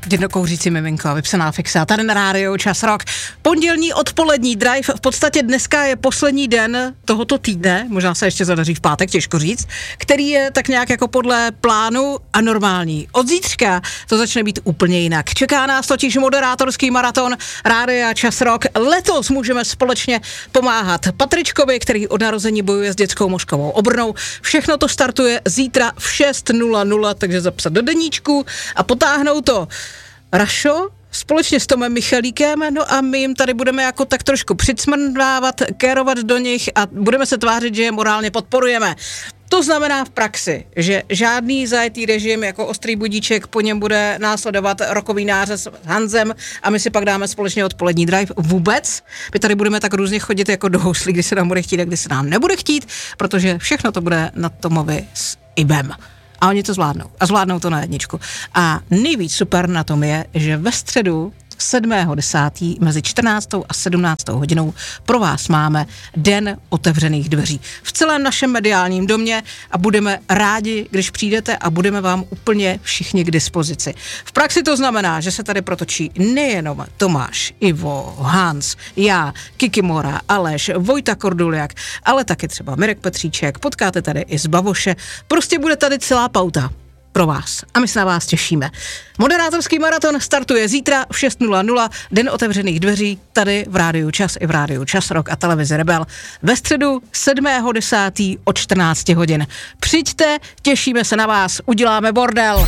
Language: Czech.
Jednokouřící miminko, vypsaná fixa, tady na rádiu Čas Rock. Pondělní odpolední drive, v podstatě dneska je poslední den tohoto týdne, možná se ještě zadaří v pátek, těžko říct, který je tak nějak jako podle plánu a normální. Od zítřka to začne být úplně jinak. Čeká nás totiž moderátorský maraton rádia Čas Rock. Letos můžeme společně pomáhat Patričkovi, který od narození bojuje s dětskou mozkovou obrnou. Všechno to startuje zítra v 6:00, takže zapsat do deníčku a potáhnout to. Rašo společně s Tomem Michalíkem, no a my jim tady budeme jako tak trošku přicmrdávat, kérovat do nich a budeme se tvářit, že je morálně podporujeme. To znamená v praxi, že žádný zajetý režim jako ostrý budíček, po něm bude následovat rokový nářez s Hanzem a my si pak dáme společně odpolední drive. Vůbec. My tady budeme tak různě chodit jako do houslí, kdy se nám bude chtít a kdy se nám nebude chtít, protože všechno to bude na Tomovi s Ibem. A oni to zvládnou. A zvládnou to na jedničku. A nejvíc super na tom je, že ve středu 7.10. mezi 14. a 17. hodinou pro vás máme Den otevřených dveří v celém našem mediálním domě a budeme rádi, když přijdete a budeme vám úplně všichni k dispozici. V praxi to znamená, že se tady protočí nejenom Tomáš, Ivo, Hans, já, Kiki Mora, Aleš, Vojta Korduliak, ale taky třeba Mirek Petříček, potkáte tady i z Bavoše, prostě bude tady celá pauta pro vás a my se na vás těšíme. Moderátorský maraton startuje zítra v 6:00, Den otevřených dveří, tady v rádiu Čas i v rádiu Čas Rock a televizi Rebel. Ve středu 7.10. od 14 hodin. Přijďte, těšíme se na vás, uděláme bordel.